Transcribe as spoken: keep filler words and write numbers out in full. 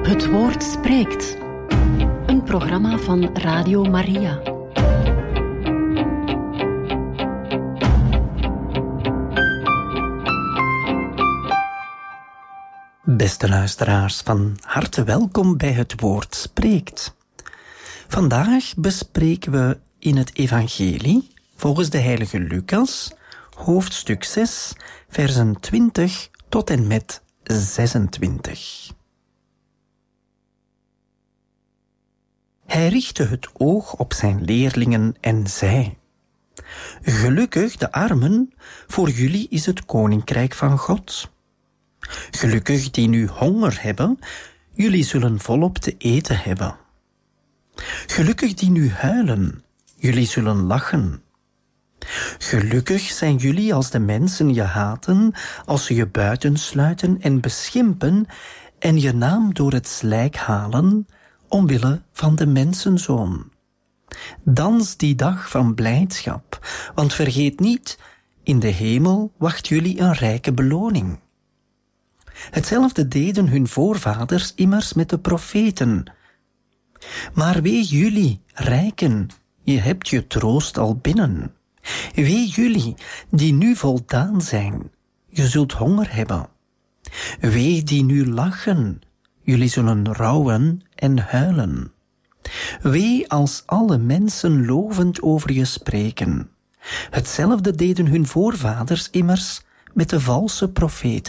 Het woord spreekt. Een programma van Radio Maria. Beste luisteraars, van harte welkom bij Het Woord Spreekt. Vandaag bespreken we in het Evangelie, volgens de heilige Lucas, hoofdstuk zes, versen twintig tot en met zesentwintig. Hij richtte het oog op zijn leerlingen en zei: Gelukkig de armen, voor jullie is het koninkrijk van God. Gelukkig die nu honger hebben, jullie zullen volop te eten hebben. Gelukkig die nu huilen, jullie zullen lachen. Gelukkig zijn jullie als de mensen je haten, als ze je buitensluiten en beschimpen en je naam door het slijk halen, omwille van de mensenzoon. Dans die dag van blijdschap, want vergeet niet, in de hemel wacht jullie een rijke beloning. Hetzelfde deden hun voorvaders immers met de profeten. Maar wee jullie, rijken, je hebt je troost al binnen. Wee jullie, die nu voldaan zijn, je zult honger hebben. Wee die nu lachen, jullie zullen rouwen en huilen. Wee als alle mensen lovend over je spreken. Hetzelfde deden hun voorvaders immers met de valse profeten.